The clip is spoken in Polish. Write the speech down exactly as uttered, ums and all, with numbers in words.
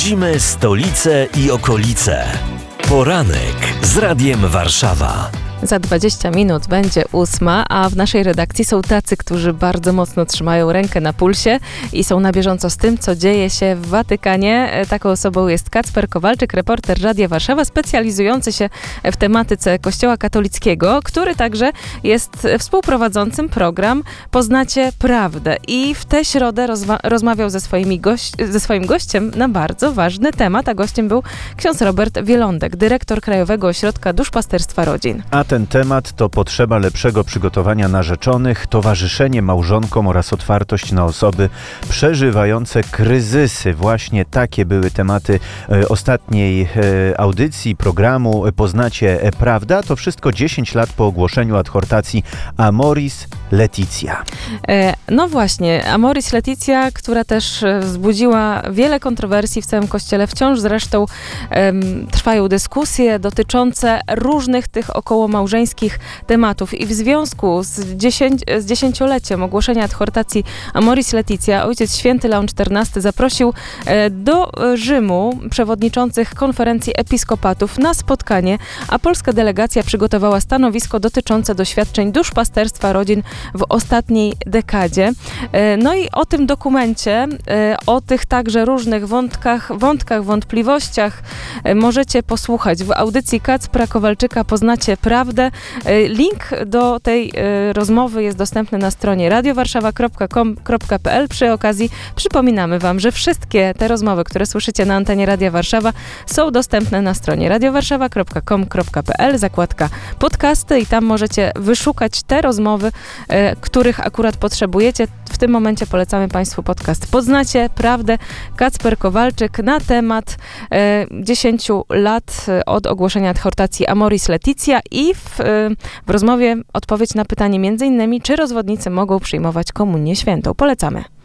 Śledzimy stolicę i okolice. Poranek z Radiem Warszawa. Za dwadzieścia minut będzie ósma, a w naszej redakcji są tacy, którzy bardzo mocno trzymają rękę na pulsie i są na bieżąco z tym, co dzieje się w Watykanie. Taką osobą jest Kacper Kowalczyk, reporter Radia Warszawa, specjalizujący się w tematyce Kościoła katolickiego, który także jest współprowadzącym program Poznacie Prawdę. I w tę środę rozwa- rozmawiał ze, swoimi goś- ze swoim gościem na bardzo ważny temat, a gościem był ksiądz Robert Wielądek, dyrektor Krajowego Ośrodka Duszpasterstwa Rodzin. A ten temat to potrzeba lepszego przygotowania narzeczonych, towarzyszenie małżonkom oraz otwartość na osoby przeżywające kryzysy. Właśnie takie były tematy e, ostatniej e, audycji, programu Poznacie Prawda. To wszystko dziesięć lat po ogłoszeniu adhortacji Amoris Laetitia. E, no właśnie, Amoris Laetitia, która też wzbudziła wiele kontrowersji w całym Kościele. Wciąż zresztą em, trwają dyskusje dotyczące różnych tych około małżeńskich tematów i w związku z, dziesięć, z dziesięcioleciem ogłoszenia adhortacji Amoris Laetitia Ojciec Święty Leon czternasty zaprosił e, do Rzymu przewodniczących konferencji episkopatów na spotkanie, a polska delegacja przygotowała stanowisko dotyczące doświadczeń duszpasterstwa rodzin w ostatniej dekadzie. E, no i o tym dokumencie, e, o tych także różnych wątkach, wątkach, wątpliwościach e, możecie posłuchać w audycji Kacpra Kowalczyka Poznacie Prawdę. Link do tej y, rozmowy jest dostępny na stronie radiowarszawa kropka com kropka p l. Przy okazji przypominamy wam, że wszystkie te rozmowy, które słyszycie na antenie Radia Warszawa, są dostępne na stronie radiowarszawa kropka com kropka p l, zakładka podcasty i tam możecie wyszukać te rozmowy, y, których akurat potrzebujecie. W tym momencie polecamy państwu podcast Poznacie Prawdę. Kacper Kowalczyk na temat y, dziesięciu lat od ogłoszenia adhortacji Amoris Laetitia i w, w rozmowie odpowiedź na pytanie między innymi, czy rozwodnicy mogą przyjmować komunię świętą. Polecamy.